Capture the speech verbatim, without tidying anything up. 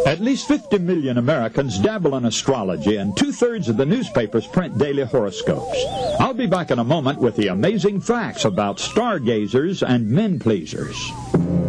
At least fifty million Americans dabble in astrology, and two-thirds of the newspapers print daily horoscopes. I'll be back in a moment with the amazing facts about stargazers and men-pleasers.